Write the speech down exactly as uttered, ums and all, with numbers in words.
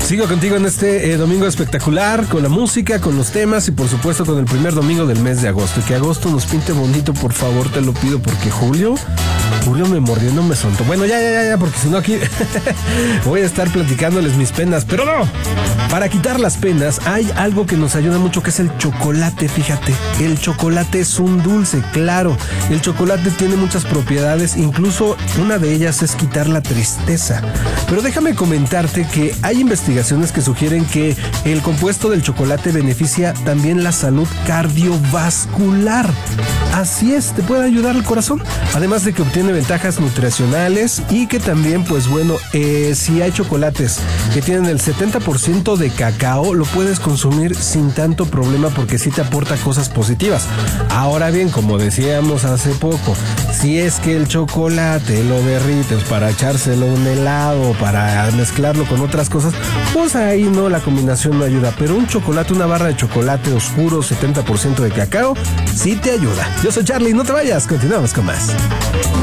Sigo contigo en este eh, domingo espectacular, con la música, con los temas y por supuesto con el primer domingo del mes de agosto. Y que agosto nos pinte bonito, por favor, te lo pido, porque Julio, Julio me mordió y no me soltó. Bueno, ya, ya, ya, ya, porque si no aquí voy a estar platicándoles mis penas, pero no. Para quitar las penas hay algo que nos ayuda mucho, que es el chocolate, fíjate. El chocolate es un dulce, claro. El chocolate tiene muchas propiedades, incluso una de ellas es quitar la tristeza. Pero déjame comentarte que hay investigaciones que sugieren que el compuesto del chocolate beneficia también la salud cardiovascular. Así es, te puede ayudar al corazón. Además de que obtiene ventajas nutricionales y que también, pues bueno, eh, si hay chocolates que tienen el setenta por ciento de cacao, lo puedes consumir sin tanto problema porque sí te aporta cosas positivas. Ahora bien, como decíamos hace poco, si es que el chocolate lo derrites para echárselo un helado, para mezclarlo con otras cosas, pues ahí no, la combinación no ayuda. Pero un chocolate, una barra de chocolate oscuro, setenta por ciento de cacao, sí te ayuda. Yo soy Charlie, no te vayas, continuamos con más.